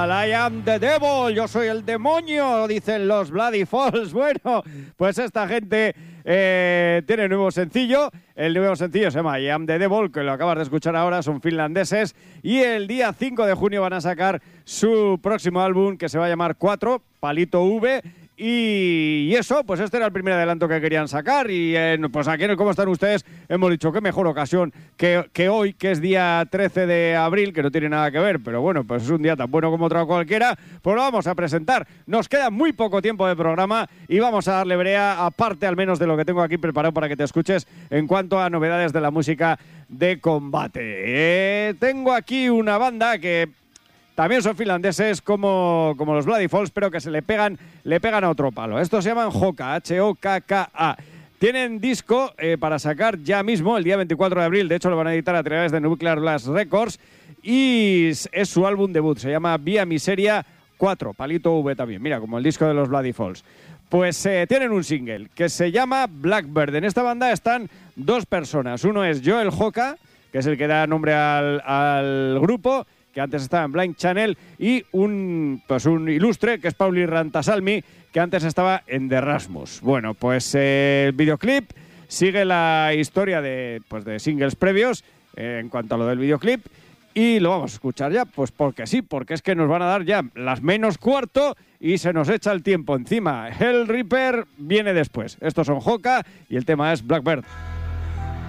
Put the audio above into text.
I am the devil, yo soy el demonio, dicen los Bloody Falls. Bueno, pues esta gente tiene nuevo sencillo. El nuevo sencillo se llama I am the devil, que lo acabas de escuchar ahora, son finlandeses. Y el día 5 de junio van a sacar su próximo álbum, que se va a llamar 4, Palito V. Y eso, pues este era el primer adelanto que querían sacar. Y pues aquí en el ¿Cómo están ustedes? Hemos dicho qué mejor ocasión que hoy, que es día 13 de abril, que no tiene nada que ver, pero bueno, pues es un día tan bueno como otro cualquiera, pues lo vamos a presentar. Nos queda muy poco tiempo de programa y vamos a darle brea, aparte al menos de lo que tengo aquí preparado para que te escuches en cuanto a novedades de la música de combate. Tengo aquí una banda que también son finlandeses como los Bloody Falls, pero que se le pegan a otro palo. Estos se llaman Hokka, H-O-K-K-A. Tienen disco para sacar ya mismo, el día 24 de abril. De hecho, lo van a editar a través de Nuclear Blast Records. Y es su álbum debut. Se llama Vía Miseria 4, Palito V también. Mira, como el disco de los Bloody Falls. Pues tienen un single que se llama Blackbird. En esta banda están dos personas. Uno es Joel Hokka, que es el que da nombre al grupo, que antes estaba en Blind Channel, y un ilustre, que es Pauli Rantasalmi, que antes estaba en The Rasmus. Bueno, pues el videoclip sigue la historia de singles previos en cuanto a lo del videoclip, y lo vamos a escuchar ya, pues porque sí, porque es que nos van a dar ya las -4 y se nos echa el tiempo encima. Hell Reaper viene después. Estos son Hokka y el tema es Blackbird.